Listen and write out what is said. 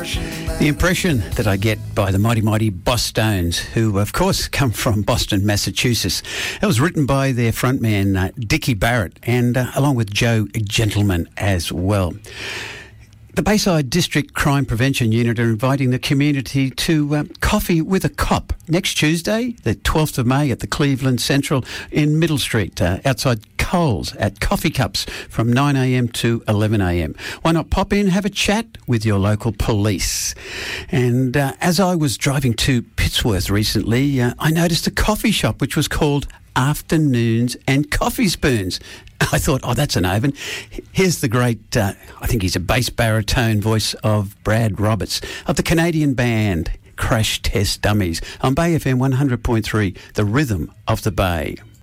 The impression that I get by the mighty, mighty Bosstones, who, of course, come from Boston, Massachusetts. It was written by their frontman, Dickie Barrett, and along with Joe Gentleman as well. The Bayside District Crime Prevention Unit are inviting the community to Coffee with a Cop next Tuesday, the 12th of May, at the Cleveland Central in Middle Street, outside Coles at Coffee Cups from 9 a.m. to 11 a.m. Why not pop in, have a chat with your local police? And as I was driving to Pittsworth recently, I noticed a coffee shop which was called Afternoons and Coffee Spoons. I thought, oh, that's an oven. Here's the great, I think he's a bass baritone voice of Brad Roberts of the Canadian band Crash Test Dummies on Bay FM 100.3, the rhythm of the Bay.